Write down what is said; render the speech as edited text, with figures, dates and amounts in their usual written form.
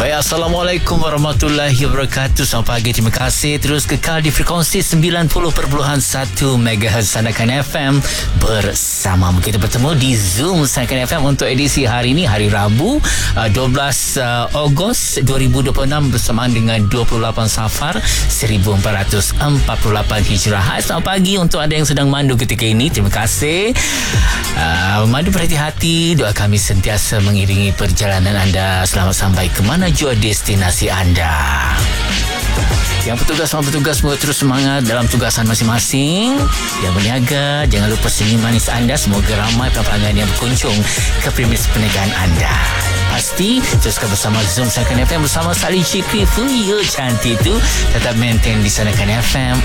Baik, Assalamualaikum warahmatullahi wabarakatuh. Selamat pagi, terima kasih. Terus kekal di frekuensi 90.1 MHz Sandakan FM bersama kita bertemu di Zoom Sandakan FM untuk edisi hari ini, hari Rabu 12 Ogos 2026 bersamaan dengan 28 Safar 1448 Hijrah. Hai, selamat pagi untuk anda yang sedang mandu ketika ini. Terima kasih. Mandu berhati-hati, doa kami sentiasa mengiringi perjalanan anda selamat sampai ke mana jua destinasi anda. Yang bertugas semua terus semangat dalam tugasan masing-masing. Yang berniaga, jangan lupa senyum manis anda. Semoga ramai pelanggan yang berkunjung ke premis perniagaan anda. Pasti teruskan bersama Zoom Sandakan FM bersama Salih Cikri Fuyo cantik tu. Tetap maintain di Sandakan FM